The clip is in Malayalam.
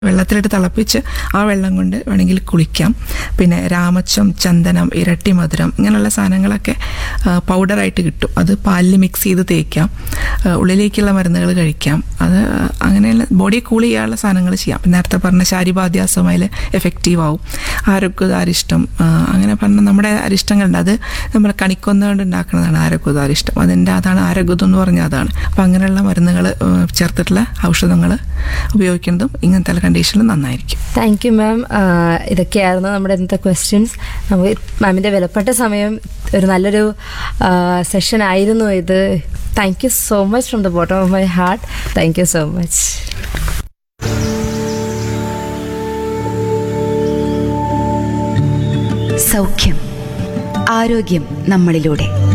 വെള്ളത്തിലിട്ട് തിളപ്പിച്ച് ആ വെള്ളം കൊണ്ട് വേണമെങ്കിൽ കുളിക്കാം. പിന്നെ രാമച്ചം, ചന്ദനം, ഇരട്ടി മധുരം ഇങ്ങനെയുള്ള സാധനങ്ങളൊക്കെ പൗഡറായിട്ട് കിട്ടും. അത് പാലിൽ മിക്സ് ചെയ്ത് തേക്കാം. ഉള്ളിലേക്കുള്ള മരുന്നുകൾ കഴിക്കാം. അത് അങ്ങനെയുള്ള ബോഡി കൂൾ ചെയ്യാനുള്ള സാധനങ്ങൾ ചെയ്യാം. പിന്നെ നേരത്തെ പറഞ്ഞ ശാരീരികാഭ്യാസം അതിൽ എഫക്റ്റീവ് ആവും. ആരോഗ്യതാരിഷ്ടം അങ്ങനെ പറഞ്ഞ നമ്മുടെ അരിഷ്ടങ്ങളുണ്ട്. അത് നമ്മൾ കണിക്കൊന്ന കൊണ്ട് ഉണ്ടാക്കുന്നതാണ് ആരോഗ്യതാരിഷ്ടം. അതാണ് ആരോഗ്യം എന്ന് പറഞ്ഞാൽ അതാണ്. അപ്പം അങ്ങനെയുള്ള മരുന്നുകൾ ചേർത്തിട്ടുള്ള ഔഷധങ്ങൾ ഉപയോഗിക്കുന്നതും ഇങ്ങനത്തെ കണ്ടീഷനിൽ നന്നായിരിക്കും. Thank you ma'am. ഇതൊക്കെയായിരുന്നു നമ്മുടെ ഇന്നത്തെ ക്വസ്റ്റ്യൻസ്. നമുക്ക് മാമിൻ്റെ വിലപ്പെട്ട സമയം, ഒരു നല്ലൊരു സെഷൻ ആയിരുന്നു ഇത്. Thank you so much from the bottom of my heart. Thank you so much. സൗഖ്യം, ആരോഗ്യം നമ്മളിലൂടെ.